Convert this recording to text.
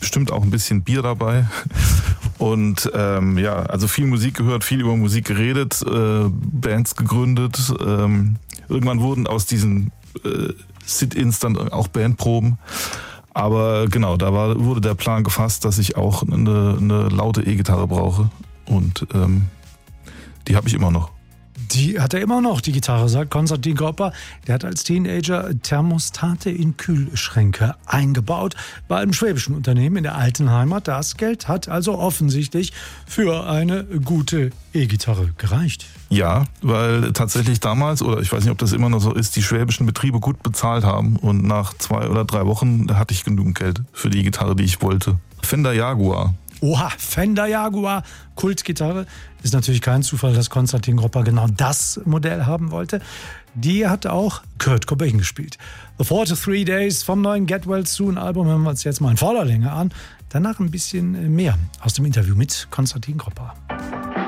bestimmt auch ein bisschen Bier dabei. Und also viel Musik gehört, viel über Musik geredet, Bands gegründet. Irgendwann wurden aus diesen Sit-ins dann auch Bandproben. Aber genau, wurde der Plan gefasst, dass ich auch eine laute E-Gitarre brauche. Und die habe ich immer noch. Die hat er immer noch, die Gitarre, sagt Konstantin Gropper. Der hat als Teenager Thermostate in Kühlschränke eingebaut bei einem schwäbischen Unternehmen in der alten Heimat. Das Geld hat also offensichtlich für eine gute E-Gitarre gereicht. Ja, weil tatsächlich damals, oder ich weiß nicht, ob das immer noch so ist, die schwäbischen Betriebe gut bezahlt haben. Und nach 2 oder 3 Wochen hatte ich genügend Geld für die Gitarre, die ich wollte. Fender Jaguar. Oha, Fender Jaguar, Kultgitarre. Ist natürlich kein Zufall, dass Konstantin Gropper genau das Modell haben wollte. Die hat auch Kurt Cobain gespielt. The 43 Days vom neuen Get Well Soon Album hören wir uns jetzt mal in voller Länge an. Danach ein bisschen mehr aus dem Interview mit Konstantin Gropper.